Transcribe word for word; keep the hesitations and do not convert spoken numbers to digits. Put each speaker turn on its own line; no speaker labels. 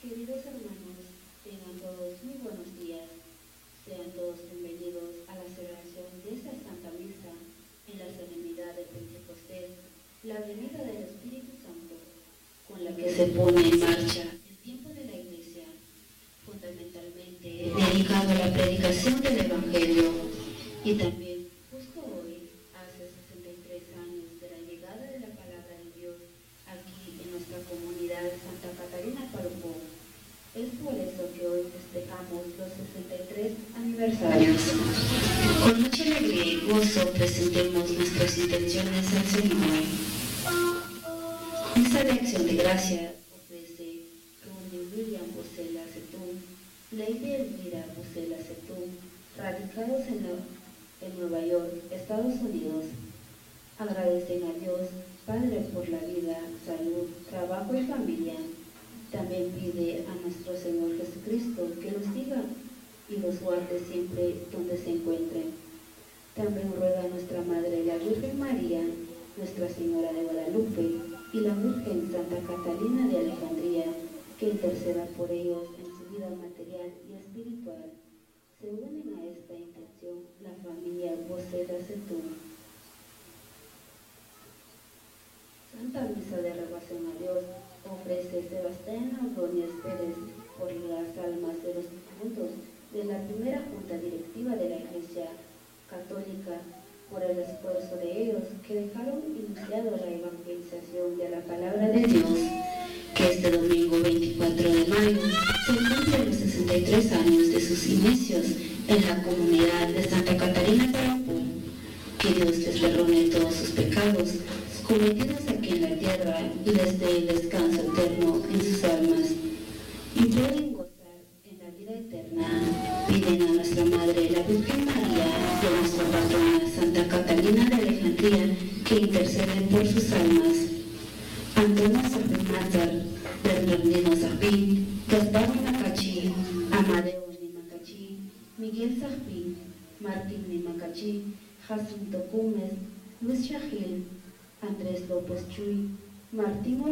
Queridos hermanos, tengan todos muy buenos días. Sean todos bienvenidos a la celebración de esta Santa Misa en la solemnidad de Pentecostés, la venida del Espíritu Santo, con la que se pone en marcha el tiempo de la Iglesia, fundamentalmente dedicado a la predicación del Evangelio, y también justo hoy, hace sesenta y tres años de la llegada de la Palabra de Dios aquí en nuestra comunidad Santa Catarina Parupó. Es por eso que hoy festejamos los sesenta y tres aniversarios. Con mucha alegría y gozo presentemos nuestras intenciones al Señor. Esta de acción de gracia ofrece Rudy William Bosela Setún, Lady Elvira Bosela Setún, radicados en, la, en Nueva York, Estados Unidos. Agradecen a Dios, Padre, por la vida, salud, trabajo y familia. También pide a nuestro Señor Jesucristo que los siga y los guarde siempre donde se encuentren. También ruega a nuestra Madre la Virgen María, Nuestra Señora de Guadalupe y la Virgen Santa Catalina de Alejandría, que interceda por ellos en su vida material y espiritual. Se unen a esta intención la familia Bosela Setún. Santa Misa de Revocación a Dios ofrece Sebastián Ordóñez Pérez por las almas de los difuntos de la primera Junta Directiva de la Iglesia Católica, por el esfuerzo de ellos que dejaron iniciado la evangelización de la Palabra de Dios, que este domingo veinticuatro de mayo se cumplen los sesenta y tres años de sus inicios en la comunidad de Santa Catarina Parupó. Que Dios les perdone todos sus pecados cometidos aquí en la tierra y les dé el descanso eterno en sus almas, y pueden gozar en la vida eterna. Piden a nuestra Madre, la Virgen María, y a nuestra patrona, Santa Catalina de Alejandría, que interceden por sus almas. Antonio Sarpín Mazar, Bernardino Sarpín, Gaspar Nimacachi, Amadeo Nimacachi, Miguel Sarpín, Martín Nimacachi, Jacinto Gómez, Luis Chagil, Andrés López Chuy, Martín